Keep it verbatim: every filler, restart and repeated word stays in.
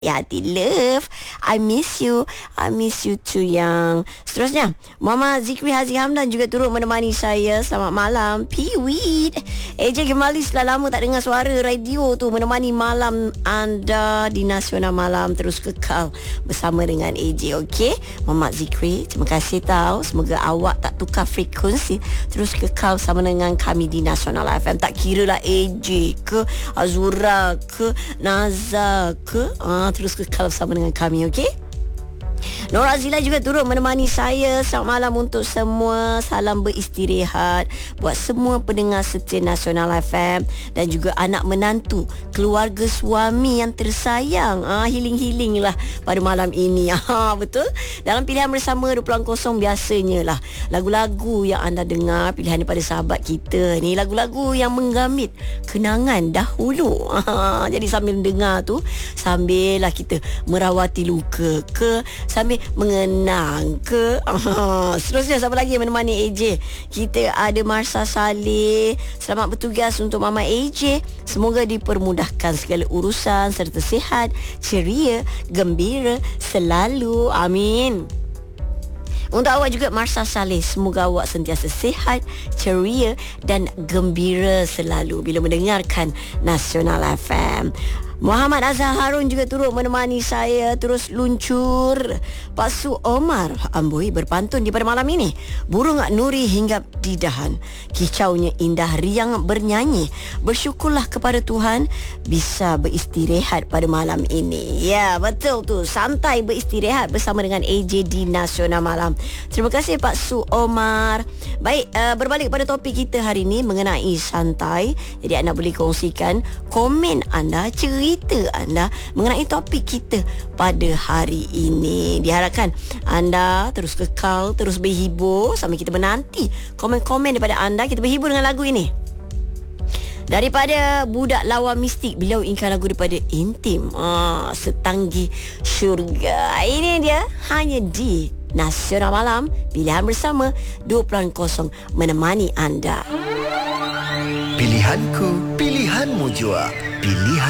Ya hati love, I miss you, I miss you too yang. Seterusnya Muhammad Zikri Hazi Hamdan juga turut menemani saya. Selamat malam Piwit. A J kembali setelah lama tak dengar suara radio tu, menemani malam anda di Nasional Malam. Terus kekal bersama dengan A J. Okey Muhammad Zikri, terima kasih tau. Semoga awak tak tukar frekuensi, terus kekal sama dengan kami di Nasional F M. Tak kira lah A J ke Azura ke Naza ke, ah, terus kekal bersama dengan kami. Okey, Nur Azila juga turut menemani saya. Selamat malam untuk semua. Salam beristirahat buat semua pendengar setia Nasional F M dan juga anak menantu, keluarga suami yang tersayang. Ah, healing-healing lah pada malam ini. Ah, betul. Dalam pilihan bersama dua puluh kosong biasanya lah lagu-lagu yang anda dengar pilihan daripada sahabat kita ni, lagu-lagu yang menggamit kenangan dahulu. Ah, jadi sambil dengar tu, sambil lah kita merawati luka ke, sambil mengenang ke. Ah, seterusnya siapa lagi yang menemani A J? Kita ada Marsha Saleh. Selamat bertugas untuk Mama A J. Semoga dipermudahkan segala urusan serta sihat, ceria, gembira selalu. Amin. Untuk awak juga Marsha Saleh, semoga awak sentiasa sihat, ceria dan gembira selalu bila mendengarkan Nasional F M. Muhammad Azhar Harun juga turut menemani saya. Terus luncur Pak Su Omar amboi berpantun di pada malam ini. Burung Nuri hinggap di dahan, kicaunya indah riang bernyanyi. Bersyukurlah kepada Tuhan bisa beristirahat pada malam ini. Ya, betul tu, santai beristirahat bersama dengan A J di Nasional Malam. Terima kasih Pak Su Omar. Baik, uh, berbalik pada topik kita hari ini mengenai santai. Jadi anda boleh kongsikan komen anda, cerita anda mengenai topik kita pada hari ini. Diharapkan anda terus kekal, terus berhibur sambil kita menanti komen-komen daripada anda. Kita berhibur dengan lagu ini daripada Budak Lawa Mistik. Beliau inginkan lagu daripada Intim, ah, Setanggi Syurga. Ini dia hanya di Nasional Malam, pilihan bersama dua puluh kosong menemani anda. Pilihanku, pilihanmu jua. Pilihan